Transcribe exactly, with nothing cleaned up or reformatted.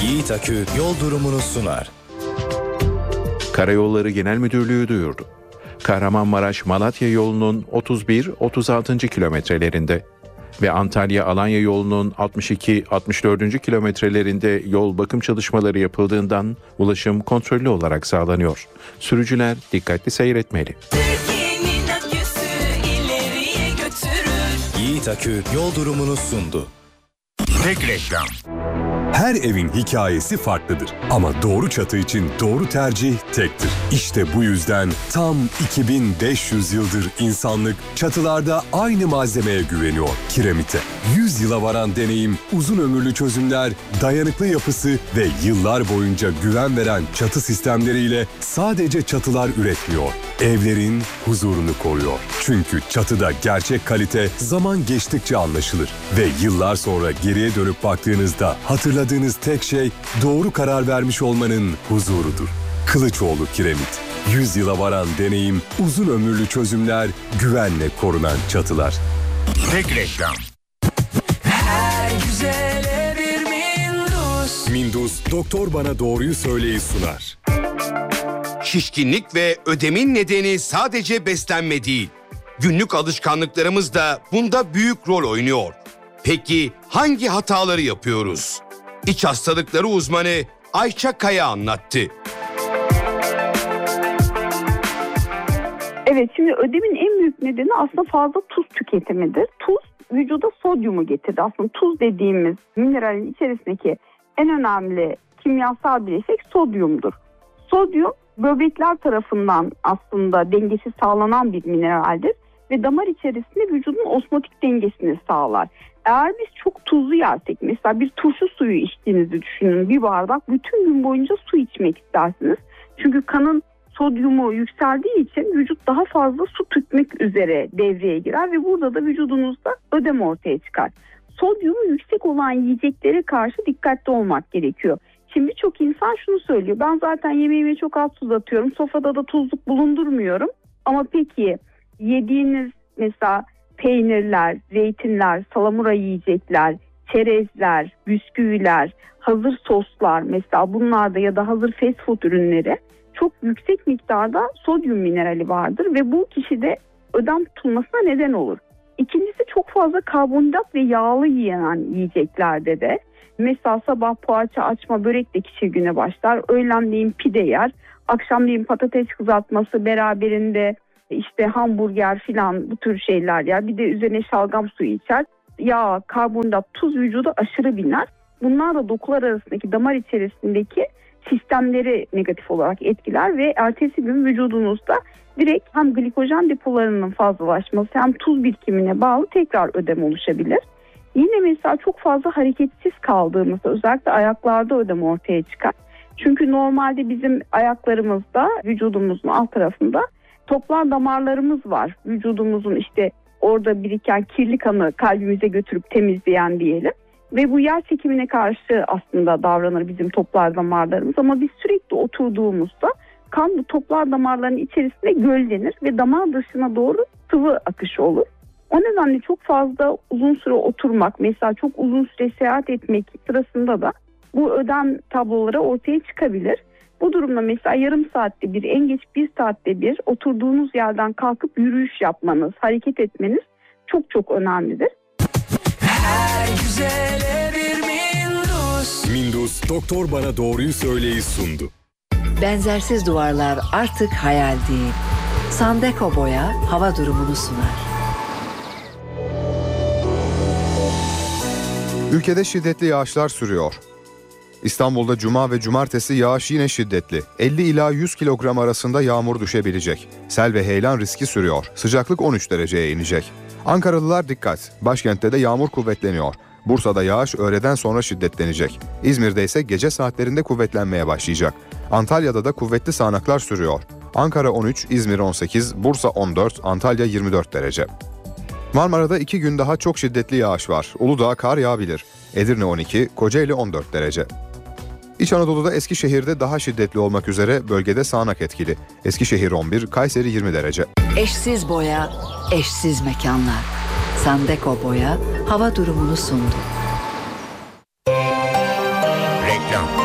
Yiğit Akü yol durumunu sunar. Karayolları Genel Müdürlüğü duyurdu. Kahramanmaraş-Malatya yolunun otuz bir otuz altıncı kilometrelerinde ve Antalya-Alanya yolunun altmış iki altmış dördüncü kilometrelerinde yol bakım çalışmaları yapıldığından ulaşım kontrollü olarak sağlanıyor. Sürücüler dikkatli seyretmeli. Yiğit Akü yol durumunu sundu. Tek reklam. Her evin hikayesi farklıdır ama doğru çatı için doğru tercih tektir. İşte bu yüzden tam iki bin beş yüz yıldır insanlık çatılarda aynı malzemeye güveniyor: kiremite. yüz yıla varan deneyim, uzun ömürlü çözümler, dayanıklı yapısı ve yıllar boyunca güven veren çatı sistemleriyle sadece çatılar üretmiyor, evlerin huzurunu koruyor. Çünkü çatıda gerçek kalite zaman geçtikçe anlaşılır ve yıllar sonra geriye dönüp baktığınızda hatırladığınız tek şey doğru karar vermiş olmanın huzurudur. Kılıçoğlu Kiremit. yüz yıla varan deneyim, uzun ömürlü çözümler, güvenle korunan çatılar. Tek reklam. Her güzele bir Mindus. Mindus, doktor bana doğruyu söyleyi sunar. Şişkinlik ve ödemin nedeni sadece beslenme değil. Günlük alışkanlıklarımız da bunda büyük rol oynuyor. Peki hangi hataları yapıyoruz? İç hastalıkları uzmanı Ayça Kaya anlattı. Evet, şimdi ödemin en büyük nedeni aslında fazla tuz tüketimidir. Tuz vücuda sodyumu getirir. Aslında tuz dediğimiz mineralin içerisindeki en önemli kimyasal bileşik sodyumdur. Sodyum böbrekler tarafından aslında dengesi sağlanan bir mineraldir ve damar içerisinde vücudun osmotik dengesini sağlar. Eğer biz çok tuzlu yersek, mesela bir turşu suyu içtiğinizi düşünün, bir bardak, bütün gün boyunca su içmek istersiniz. Çünkü kanın sodyumu yükseldiği için vücut daha fazla su tutmak üzere devreye girer ve burada da vücudunuzda ödem ortaya çıkar. Sodyumu yüksek olan yiyeceklere karşı dikkatli olmak gerekiyor. Şimdi birçok insan şunu söylüyor: ben zaten yemeğime çok az tuz atıyorum, sofrada da tuzluk bulundurmuyorum. Ama peki yediğiniz mesela peynirler, zeytinler, salamura yiyecekler, çerezler, bisküviler, hazır soslar, mesela bunlarda ya da hazır fast food ürünleri çok yüksek miktarda sodyum minerali vardır ve bu kişide ödem tutulmasına neden olur. İkincisi, çok fazla karbonhidrat ve yağlı yiyen yiyeceklerde de, mesela sabah poğaça, açma, börekle kişi güne başlar, öğlenleyin pide yer, akşamleyin patates kızartması beraberinde işte hamburger filan, bu tür şeyler yer. Bir de üzerine şalgam suyu içer. Yağ, karbonhidrat, tuz vücuda aşırı biner. Bunlar da dokular arasındaki, damar içerisindeki sistemleri negatif olarak etkiler ve ertesi gün vücudunuzda direkt hem glikojen depolarının fazlalaşması hem tuz birikimine bağlı tekrar ödem oluşabilir. Yine mesela çok fazla hareketsiz kaldığımızda, özellikle ayaklarda ödem ortaya çıkar. Çünkü normalde bizim ayaklarımızda, vücudumuzun alt tarafında toplar damarlarımız var. Vücudumuzun işte orada biriken kirli kanı kalbimize götürüp temizleyen diyelim. Ve bu yer çekimine karşı aslında davranır bizim toplar damarlarımız. Ama biz sürekli oturduğumuzda kan bu toplar damarların içerisinde göllenir ve damar dışına doğru sıvı akışı olur. O nedenle çok fazla uzun süre oturmak, mesela çok uzun süre seyahat etmek sırasında da bu ödem tabloları ortaya çıkabilir. Bu durumda mesela yarım saatte bir, en geç bir saatte bir oturduğunuz yerden kalkıp yürüyüş yapmanız, hareket etmeniz çok çok önemlidir. Her güzele bir Mindus. Mindus, doktor bana doğruyu söyleyi sundu. Benzersiz duvarlar artık hayal değil. Sandeko Boya hava durumunu sunar. Ülkede şiddetli yağışlar sürüyor. İstanbul'da cuma ve cumartesi yağış yine şiddetli. elli ila yüz kilogram arasında yağmur düşebilecek. Sel ve heyelan riski sürüyor. Sıcaklık on üç dereceye inecek. Ankaralılar dikkat. Başkentte de yağmur kuvvetleniyor. Bursa'da yağış öğleden sonra şiddetlenecek. İzmir'de ise gece saatlerinde kuvvetlenmeye başlayacak. Antalya'da da kuvvetli sağanaklar sürüyor. Ankara on üç, İzmir on sekiz, Bursa on dört, Antalya yirmi dört derece. Marmara'da iki gün daha çok şiddetli yağış var. Uludağ kar yağabilir. Edirne on iki, Kocaeli on dört derece. İç Anadolu'da Eskişehir'de daha şiddetli olmak üzere bölgede sağanak etkili. Eskişehir on bir, Kayseri yirmi derece. Eşsiz boya, eşsiz mekanlar. Sandeko Boya hava durumunu sundu. Reklam.